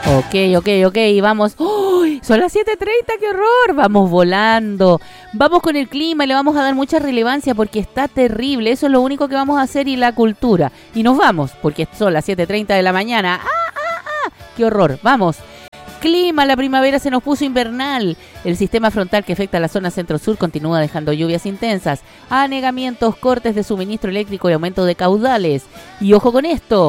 Ok, vamos. ¡Uy! Son las 7:30, ¡qué horror! Vamos volando. Vamos con el clima y le vamos a dar mucha relevancia porque está terrible. Eso es lo único que vamos a hacer y la cultura. Y nos vamos porque son las 7:30 de la mañana. ¡Qué horror! Vamos. Clima, la primavera se nos puso invernal. El sistema frontal que afecta a la zona centro-sur continúa dejando lluvias intensas, anegamientos, cortes de suministro eléctrico y aumento de caudales. Y ojo con esto.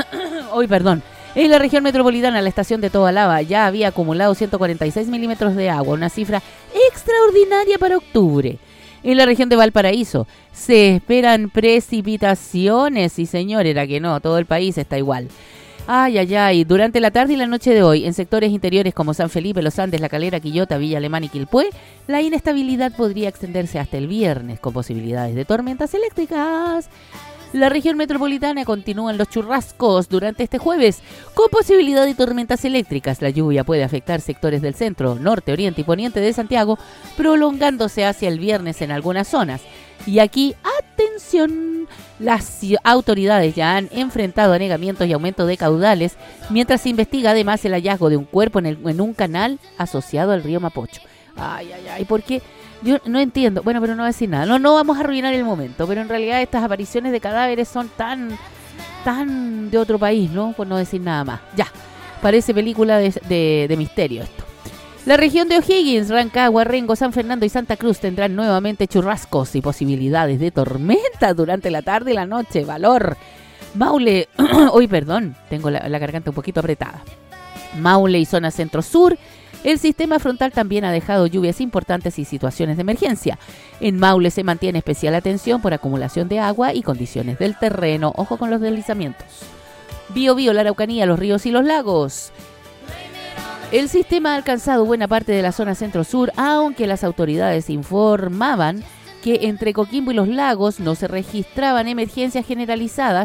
En la región metropolitana, la estación de Tobalaba ya había acumulado 146 milímetros de agua, una cifra extraordinaria para octubre. En la región de Valparaíso se esperan precipitaciones. Sí, señor, era que no, todo el país está igual. Durante la tarde y la noche de hoy, en sectores interiores como San Felipe, Los Andes, La Calera, Quillota, Villa Alemana y Quilpué, la inestabilidad podría extenderse hasta el viernes, con posibilidades de tormentas eléctricas. La región metropolitana continúan los churrascos durante este jueves, con posibilidad de tormentas eléctricas. La lluvia puede afectar sectores del centro, norte, oriente y poniente de Santiago, prolongándose hacia el viernes en algunas zonas. Y aquí, atención, las autoridades ya han enfrentado anegamientos y aumento de caudales, mientras se investiga además el hallazgo de un cuerpo en un canal asociado al río Mapocho. ¿Por qué? Yo no entiendo. Bueno, pero no voy a decir nada. No vamos a arruinar el momento, pero en realidad estas apariciones de cadáveres son tan de otro país, ¿no? Por no decir nada más. Ya, parece película de misterio esto. La región de O'Higgins, Rancagua, Rengo, San Fernando y Santa Cruz tendrán nuevamente churrascos y posibilidades de tormenta durante la tarde y la noche. Valor. Maule, tengo la garganta un poquito apretada. Maule y zona centro-sur. El sistema frontal también ha dejado lluvias importantes y situaciones de emergencia. En Maule se mantiene especial atención por acumulación de agua y condiciones del terreno. Ojo con los deslizamientos. Biobío, la Araucanía, los ríos y los lagos. El sistema ha alcanzado buena parte de la zona centro-sur, aunque las autoridades informaban que entre Coquimbo y los lagos no se registraban emergencias generalizadas,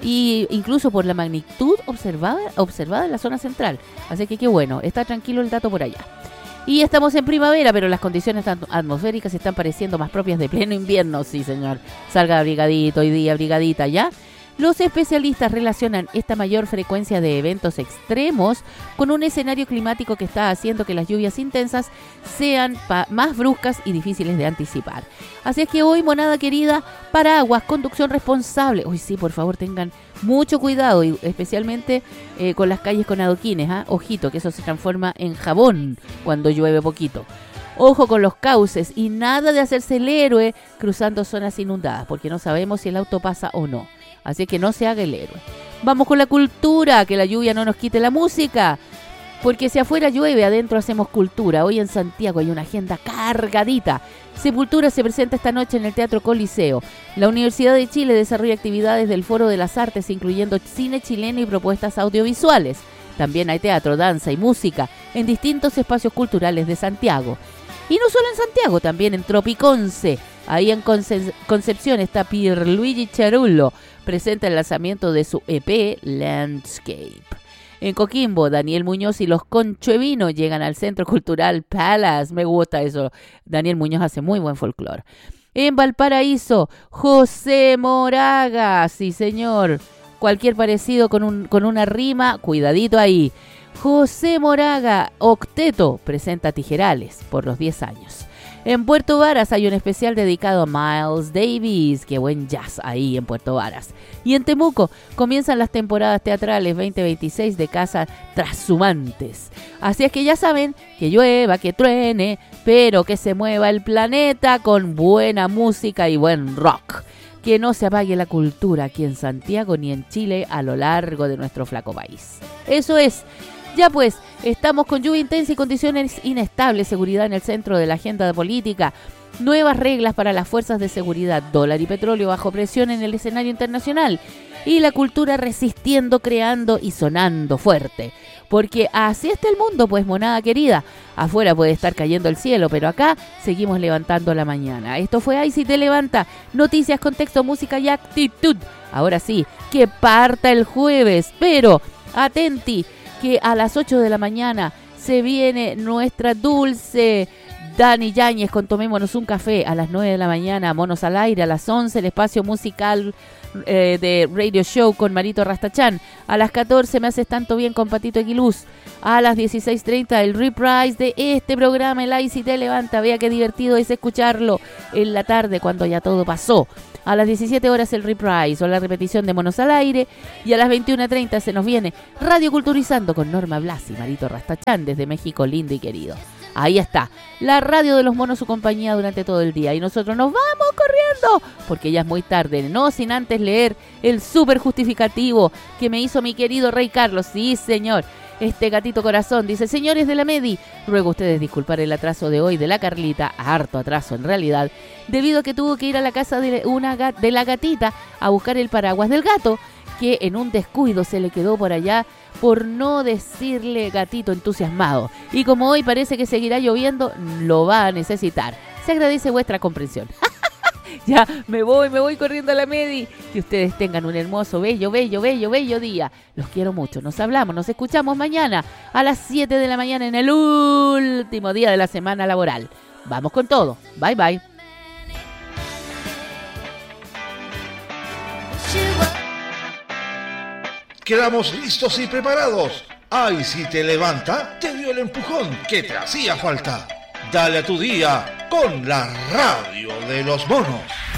y incluso por la magnitud observada en la zona central. Así que qué bueno, está tranquilo el dato por allá. Y estamos en primavera, pero las condiciones atmosféricas están pareciendo más propias de pleno invierno. Sí, señor. Salga abrigadito hoy día, abrigadita ya. Los especialistas relacionan esta mayor frecuencia de eventos extremos con un escenario climático que está haciendo que las lluvias intensas sean más bruscas y difíciles de anticipar. Así es que hoy, monada querida, paraguas, conducción responsable. Uy, sí, por favor, tengan mucho cuidado, y especialmente con las calles con adoquines. Ojito, que eso se transforma en jabón cuando llueve poquito. Ojo con los cauces y nada de hacerse el héroe cruzando zonas inundadas, porque no sabemos si el auto pasa o no. Así que no se haga el héroe. Vamos con la cultura, que la lluvia no nos quite la música. Porque si afuera llueve, adentro hacemos cultura. Hoy en Santiago hay una agenda cargadita. Sepultura se presenta esta noche en el Teatro Coliseo. La Universidad de Chile desarrolla actividades del Foro de las Artes, incluyendo cine chileno y propuestas audiovisuales. También hay teatro, danza y música en distintos espacios culturales de Santiago. Y no solo en Santiago, también en Tropiconce. Ahí en Concepción está Pierluigi Cerullo, presenta el lanzamiento de su EP Landscape. En Coquimbo, Daniel Muñoz y los Conchuevinos llegan al Centro Cultural Palace. Me gusta eso. Daniel Muñoz hace muy buen folclore. En Valparaíso, José Moraga. Sí, señor. Cualquier parecido con una rima, cuidadito ahí. José Moraga, Octeto, presenta Tijerales por los 10 años. En Puerto Varas hay un especial dedicado a Miles Davis. Qué buen jazz ahí en Puerto Varas. Y en Temuco comienzan las temporadas teatrales 2026 de Casa Trashumantes. Así es que ya saben, que llueva, que truene, pero que se mueva el planeta con buena música y buen rock. Que no se apague la cultura aquí en Santiago ni en Chile a lo largo de nuestro flaco país. Eso es. Ya pues, estamos con lluvia intensa y condiciones inestables, seguridad en el centro de la agenda política, nuevas reglas para las fuerzas de seguridad, dólar y petróleo bajo presión en el escenario internacional y la cultura resistiendo, creando y sonando fuerte. Porque así está el mundo, pues, monada querida. Afuera puede estar cayendo el cielo, pero acá seguimos levantando la mañana. Esto fue Ahí sí te levanta. Noticias, contexto, música y actitud. Ahora sí, que parta el jueves, pero atenti, que a las 8 de la mañana se viene nuestra dulce Dani Yáñez con Tomémonos un Café a las 9 de la mañana, Monos al Aire a las 11, el espacio musical de Radio Show con Marito Rastachán. A las 14 Me Haces Tanto Bien con Patito Equiluz. A las 16:30 el reprise de este programa, el Ay Si Te Levanta. Vea qué divertido es escucharlo en la tarde cuando ya todo pasó. A las 17 horas el reprise o la repetición de Monos al Aire. Y a las 21:30 se nos viene Radio Culturizando con Norma Blas y Marito Rastachán desde México lindo y querido. Ahí está, la radio de los monos, su compañía durante todo el día. Y nosotros nos vamos corriendo, porque ya es muy tarde, no sin antes leer el súper justificativo que me hizo mi querido Rey Carlos. Sí, señor, este gatito corazón dice: señores de la Medi, ruego a ustedes disculpar el atraso de hoy de la Carlita, harto atraso en realidad, debido a que tuvo que ir a la casa de la gatita a buscar el paraguas del gato, que en un descuido se le quedó por allá, por no decirle gatito entusiasmado. Y como hoy parece que seguirá lloviendo, lo va a necesitar. Se agradece vuestra comprensión. Ya, me voy corriendo a la Medi. Que ustedes tengan un hermoso, bello día. Los quiero mucho. Nos hablamos, nos escuchamos mañana a las 7 de la mañana en el último día de la semana laboral. Vamos con todo. Bye, bye. Quedamos listos y preparados. Ay, si te levanta, te dio el empujón que te hacía falta. Dale a tu día con la radio de los monos.